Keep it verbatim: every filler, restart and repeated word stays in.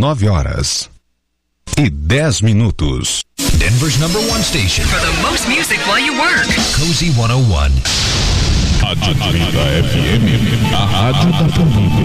nove horas e dez minutos. Denver's number one station for the most music while you work. Cozy cento e um. Rádio Trinta F M, a rádio da família.